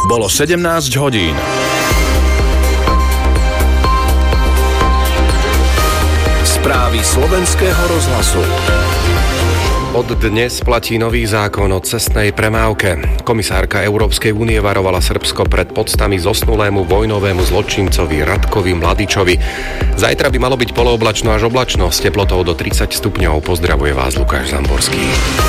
Bolo 17 hodín. Správy Slovenského rozhlasu. Od dnes platí nový zákon o cestnej premávke. Komisárka Európskej únie varovala Srbsko pred podstami zosnulému vojnovému zločincovi Ratkovi Mladičovi. Zajtra by malo byť polooblačno až oblačno s teplotou do 30 stupňov. Pozdravuje vás Lukáš Zamborský.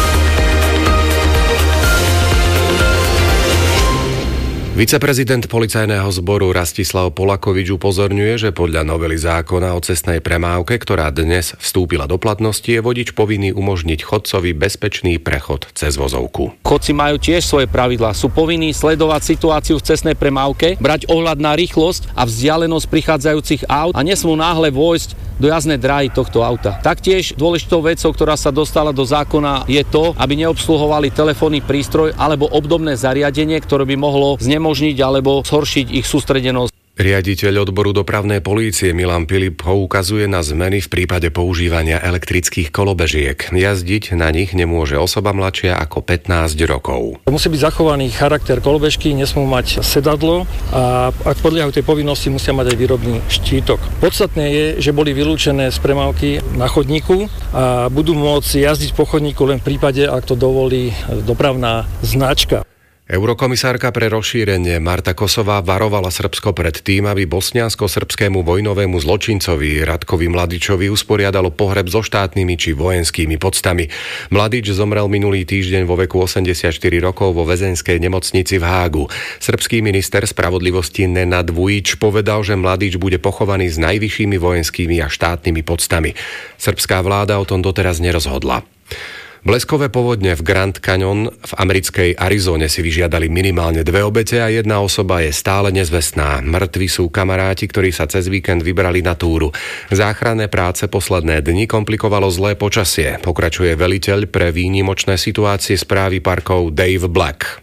Viceprezident policajného zboru Rastislav Polakovič upozorňuje, že podľa novely zákona o cestnej premávke, ktorá dnes vstúpila do platnosti, je vodič povinný umožniť chodcovi bezpečný prechod cez vozovku. Chodci majú tiež svoje pravidlá. Sú povinní sledovať situáciu v cestnej premávke, brať ohľad na rýchlosť a vzdialenosť prichádzajúcich aut a nesmú náhle vojsť do jazdnej dráhy tohto auta. Taktiež dôležitou vecou, ktorá sa dostala do zákona, je to, aby neobsluhovali telefónny prístroj alebo obdobné zariadenie, ktoré by mohlo znemožniť alebo zhoršiť ich sústredenosť. Riaditeľ odboru dopravnej polície Milan Pilip poukazuje na zmeny v prípade používania elektrických kolobežiek. Jazdiť na nich nemôže osoba mladšia ako 15 rokov. Musí byť zachovaný charakter kolobežky, nesmú mať sedadlo a ak podliehajú tej povinnosti, musia mať aj výrobný štítok. Podstatné je, že boli vylúčené z premávky na chodníku a budú môcť jazdiť po chodníku len v prípade, ak to dovolí dopravná značka. Eurokomisárka pre rozšírenie Marta Kosová varovala Srbsko pred tým, aby bosniansko-srbskému vojnovému zločincovi Ratkovi Mladičovi usporiadalo pohreb so štátnymi či vojenskými poctami. Mladič zomrel minulý týždeň vo veku 84 rokov vo väzenskej nemocnici v Hágu. Srbský minister spravodlivosti Nenad Vujić povedal, že Mladič bude pochovaný s najvyššími vojenskými a štátnymi poctami. Srbská vláda o tom doteraz nerozhodla. Bleskové povodne v Grand Canyon v americkej Arizone si vyžiadali minimálne 2 obete a jedna osoba je stále nezvestná. Mŕtvi sú kamaráti, ktorí sa cez víkend vybrali na túru. Záchranné práce posledné dni komplikovalo zlé počasie. Pokračuje veliteľ pre výnimočné situácie správy parkov Dave Black.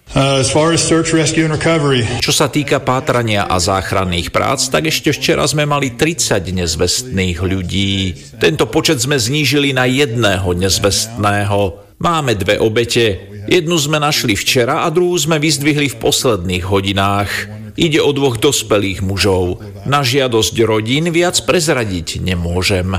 Čo sa týka pátrania a záchranných prác, tak ešte včera sme mali 30 nezvestných ľudí. Tento počet sme znížili na 1 nezvestného. Máme 2 obete. Jednu sme našli včera a druhú sme vyzdvihli v posledných hodinách. Ide o 2 dospelých mužov. Na žiadosť rodín viac prezradiť nemôžem.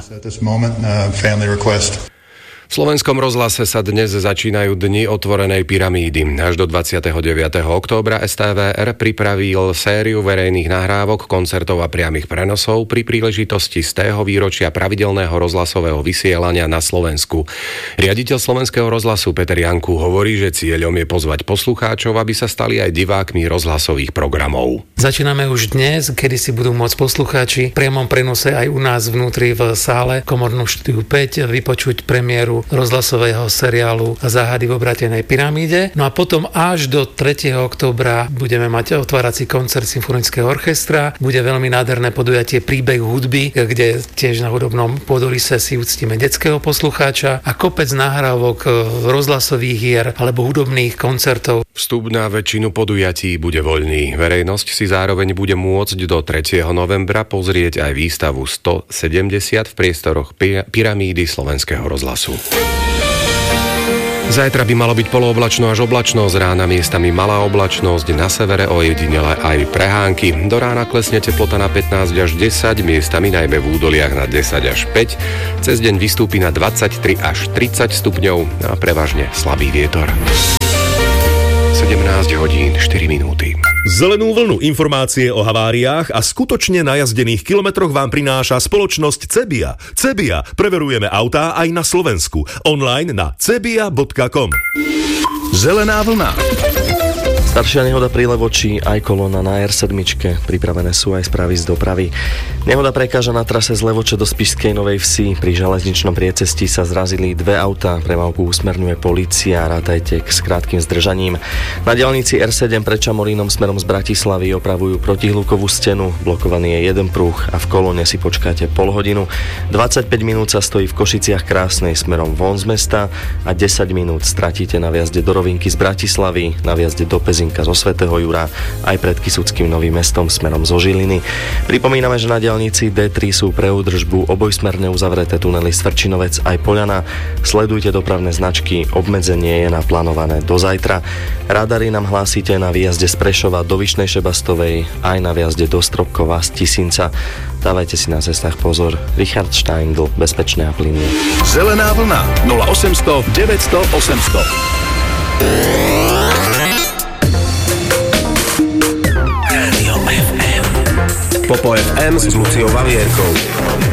V Slovenskom rozhlase sa dnes začínajú dni otvorenej pyramídy. Až do 29. októbra STVR pripravil sériu verejných nahrávok, koncertov a priamych prenosov pri príležitosti 100. výročia pravidelného rozhlasového vysielania na Slovensku. Riaditeľ Slovenského rozhlasu Peter Janku hovorí, že cieľom je pozvať poslucháčov, aby sa stali aj divákmi rozhlasových programov. Začíname už dnes, kedy si budú môcť poslucháči v priamom prenose aj u nás vnútri v sále Komornom štúdiu 5 vypočuť premiéru rozhlasového seriálu Záhady v obratenej pyramíde. No a potom až do 3. októbra budeme mať otvárací koncert Symfonického orchestra. Bude veľmi nádherné podujatie Príbeh hudby, kde tiež na hudobnom pôdorysé si uctíme detského poslucháča a kopec nahrávok rozhlasových hier alebo hudobných koncertov. Vstup na väčšinu podujatí bude voľný. Verejnosť si zároveň bude môcť do 3. novembra pozrieť aj výstavu 170 v priestoroch pyramídy Slovenského rozhlasu. Zajtra by malo byť polooblačno až oblačno, z rána miestami malá oblačnosť, na severe ojedinele aj prehánky. Do rána klesne teplota na 15 až 10, miestami najmä v údoliach na 10 až 5. Cez deň vystúpi na 23 až 30 stupňov a prevažne slabý vietor. 17 hodín 4 minúty. Zelenú vlnu informácie o haváriách a skutočne najazdených kilometroch vám prináša spoločnosť Cebia. Cebia. Preverujeme autá aj na Slovensku. Online na cebia.com. Zelená vlna. Staršia nehoda pri Levoči, aj kolóna na R7, pripravené sú aj správy z dopravy. Nehoda prekáža na trase z Levoče do Spišskej Novej Vsi. Pri železničnom priecestí sa zrazili 2 autá, premávku usmerňuje polícia, rátajte s krátkym zdržaním. Na diaľnici R7 pred Čamorínom smerom z Bratislavy opravujú protihlukovú stenu, blokovaný je 1 pruh a v kolóne si počkáte pol hodinu. 25 minút sa stojí v Košiciach Krásnej smerom von z mesta a 10 minút stratíte na viazde do Rovinky z Bratislavy, na viazde do Pezinka zo Svätého Jura aj pred Kysuckým Novým Mestom smerom zo Žiliny. Pripomíname, že na diaľnici D3 sú pre údržbu obojsmerne uzavreté tunely Svrčinovec aj Poľana. Sledujte dopravné značky, obmedzenie je naplánované do zajtra. Radary nám hlásite na výjazde z Prešova do Vyšnej Šebastovej, aj na výjazde do Stropkova z Tisinca. Dávajte si na cestách pozor. Richard Steindl, bezpečné a plynné. Zelená vlna 0800 900 800. Popo FM s Luciou Valierkou.